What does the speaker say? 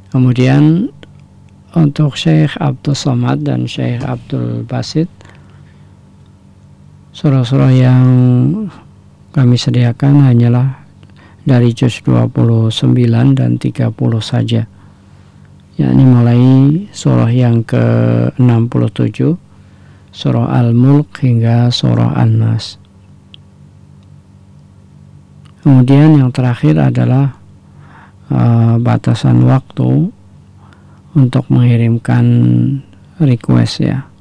Kemudian untuk Syekh Abdul Somad dan Syekh Abdul Basit, surah-surah yang kami sediakan hanyalah dari juz 29 dan 30 saja, yakni mulai surah yang ke-67, surah Al-Mulk hingga surah An-Nas. Kemudian yang terakhir adalah batasan waktu untuk mengirimkan request ya.